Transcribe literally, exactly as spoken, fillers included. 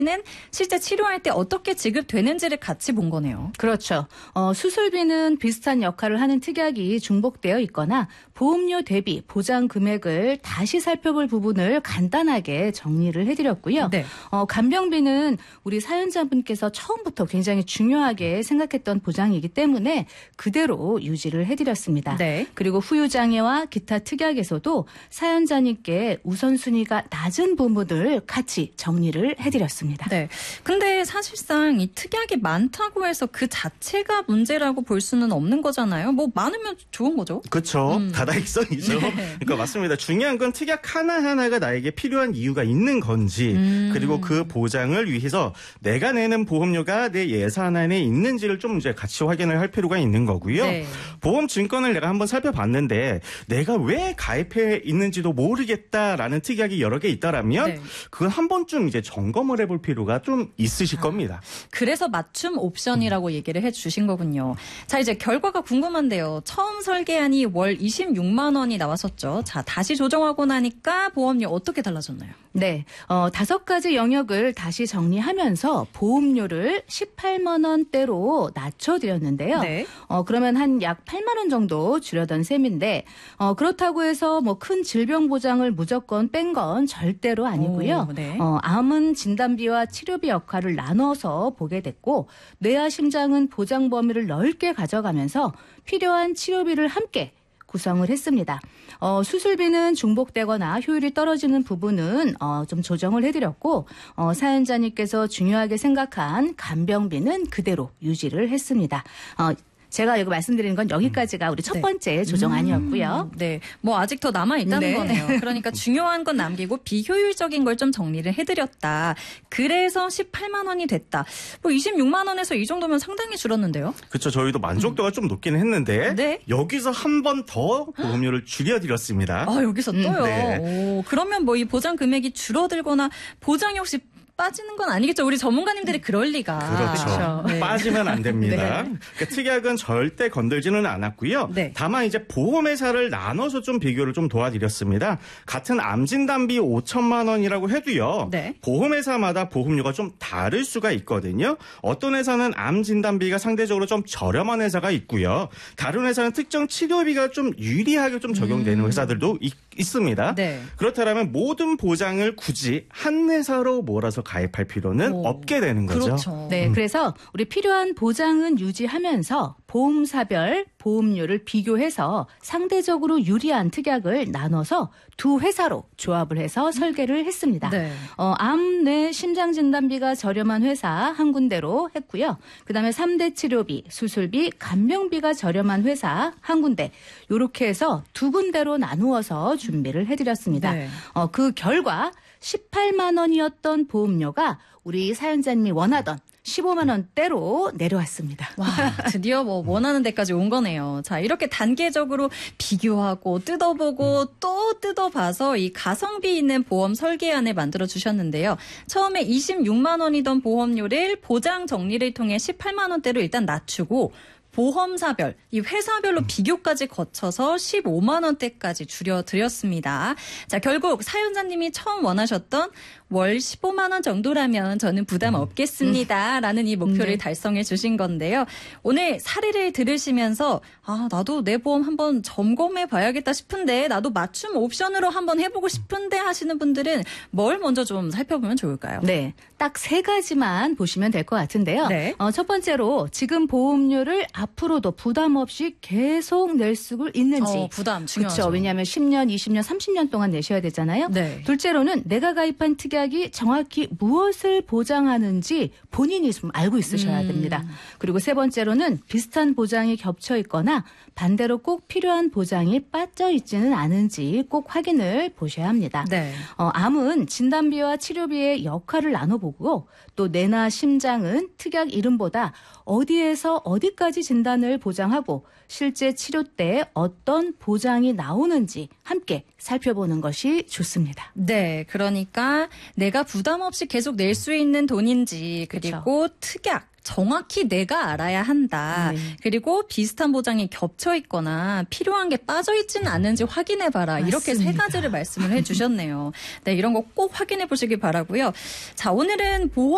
는 실제 치료할 때 어떻게 지급되는지를 같이 본 거네요. 그렇죠. 어, 수술비는 비슷한 역할을 하는 특약이 중복되어 있거나 보험료 대비 보장 금액을 다시 살펴볼 부분을 간단하게 정리를 해드렸고요. 네. 어, 간병비는 우리 사연자분께서 처음부터 굉장히 중요하게 생각했던 보장이기 때문에 그대로 유지를 해드렸습니다. 네. 그리고 후유장애와 기타 특약에서도 사연자님께 우선순위가 낮은 부분을 같이 정리를 해드렸습니다. 네. 근데 사실상 이 특약이 많다고 해서 그 자체가 문제라고 볼 수는 없는 거잖아요. 뭐 많으면 좋은 거죠. 그렇죠. 음. 다다익선이죠. 네. 그러니까 맞습니다. 중요한 건 특약 하나하나가 나에게 필요한 이유가 있는 건지 음. 그리고 그 보장을 위해서 내가 내는 보험료가 내 예산 안에 있는지를 좀 이제 같이 확인을 할 필요가 있는 거고요. 네. 보험 증권을 내가 한번 살펴봤는데 내가 왜 가입해 있는지도 모르겠다라는 특약이 여러 개 있다라면 네. 그건 한 번쯤 이제 점검을 해볼 필요가 좀 있으실 아. 겁니다. 그래서 맞춤 옵션이라고 음. 얘기를 해주신 거군요. 자, 이제 결과가 궁금한데요. 처음 설계안이 월 이십육만 원이 나왔었죠. 자, 다시 조정하고 나니까 보험료 어떻게 달라졌나요? 네, 어, 다섯 가지 영역을 다시 정리하면서 보험료를 십팔만 원대로 낮춰드렸는데요. 네. 어, 그러면 한 약 팔만 원 정도 줄여던 셈인데, 어, 그렇다고 해서 뭐 큰 질병 보장을 무조건 뺀 건 절대로 아니고요. 오, 네. 어, 암은 진단비와 치료비 역할을 나눠서 보게 됐고, 뇌와 심장은 보장 범위를 넓게 가져가면서 필요한 치료비를 함께 구성을 했습니다. 어, 수술비는 중복되거나 효율이 떨어지는 부분은 어, 좀 조정을 해드렸고 어, 사연자님께서 중요하게 생각한 간병비는 그대로 유지를 했습니다. 어, 제가 여기 말씀드리는 건 여기까지가 우리 첫 네. 번째 조정안이었고요. 음, 네, 뭐 아직 더 남아 있다는 네. 거네요. 그러니까 중요한 건 남기고 비효율적인 걸 좀 정리를 해드렸다. 그래서 십팔만 원이 됐다. 뭐 이십육만 원에서 이 정도면 상당히 줄었는데요. 그렇죠. 저희도 만족도가 음. 좀 높기는 했는데 네. 여기서 한 번 더 보험료를 줄여드렸습니다. 아, 여기서 또요. 음, 네. 오, 그러면 뭐 이 보장 금액이 줄어들거나 보장이 혹시 빠지는 건 아니겠죠. 우리 전문가님들이 그럴 리가. 그렇죠. 그렇죠. 네. 빠지면 안 됩니다. 네. 그러니까 특약은 절대 건들지는 않았고요. 네. 다만 이제 보험회사를 나눠서 좀 비교를 좀 도와드렸습니다. 같은 암 진단비 오천만 원이라고 해도요. 네. 보험회사마다 보험료가 좀 다를 수가 있거든요. 어떤 회사는 암 진단비가 상대적으로 좀 저렴한 회사가 있고요. 다른 회사는 특정 치료비가 좀 유리하게 좀 적용되는 음. 회사들도 있, 있습니다. 네. 그렇다면 모든 보장을 굳이 한 회사로 몰아서 가입할 필요는 오. 없게 되는 거죠. 그렇죠. 네, 음. 그래서 우리 필요한 보장은 유지하면서 보험사별 보험료를 비교해서 상대적으로 유리한 특약을 나눠서 두 회사로 조합을 해서 설계를 했습니다. 네. 어, 암, 뇌, 심장 진단비가 저렴한 회사 한 군데로 했고요. 그다음에 삼 대 치료비, 수술비, 간병비가 저렴한 회사 한 군데 이렇게 해서 두 군데로 나누어서 준비를 해드렸습니다. 네. 어, 그 결과 십팔만 원이었던 보험료가 우리 사연자님이 원하던 십오만 원대로 내려왔습니다. 와, 드디어 뭐 원하는 데까지 온 거네요. 자, 이렇게 단계적으로 비교하고 뜯어보고 또 뜯어봐서 이 가성비 있는 보험 설계안을 만들어 주셨는데요. 처음에 이십육만 원이던 보험료를 보장 정리를 통해 십팔만 원대로 일단 낮추고 보험사별, 이 회사별로 비교까지 거쳐서 십오만 원대까지 줄여드렸습니다. 자, 결국 사연자님이 처음 원하셨던 월 십오만 원 정도라면 저는 부담 없겠습니다. 라는 이 목표를 네. 달성해 주신 건데요. 오늘 사례를 들으시면서 아, 나도 내 보험 한번 점검해 봐야겠다 싶은데 나도 맞춤 옵션으로 한번 해보고 싶은데 하시는 분들은 뭘 먼저 좀 살펴보면 좋을까요? 네, 딱 세 가지만 보시면 될 것 같은데요. 네. 어, 첫 번째로 지금 보험료를 앞으로도 부담 없이 계속 낼 수 있는지. 어, 부담 중요하죠. 그렇죠. 왜냐하면 십 년, 이십 년, 삼십 년 동안 내셔야 되잖아요. 네. 둘째로는 내가 가입한 특약이 정확히 무엇을 보장하는지 본인이 좀 알고 있으셔야 음. 됩니다. 그리고 세 번째로는 비슷한 보장이 겹쳐 있거나 반대로 꼭 필요한 보장이 빠져 있지는 않은지 꼭 확인을 보셔야 합니다. 네. 어, 암은 진단비와 치료비의 역할을 나눠보고 또 뇌나 심장은 특약 이름보다 어디에서 어디까지 진단을 보장하고 실제 치료 때 어떤 보장이 나오는지 함께 살펴보는 것이 좋습니다. 네, 그러니까 내가 부담 없이 계속 낼 수 있는 돈인지 그리고 그쵸. 특약. 정확히 내가 알아야 한다. 네. 그리고 비슷한 보장이 겹쳐 있거나 필요한 게 빠져 있지는 않은지 확인해봐라. 맞습니다. 이렇게 세 가지를 말씀을 해주셨네요. 네, 이런 거 꼭 확인해 보시기 바라고요. 자, 오늘은 보험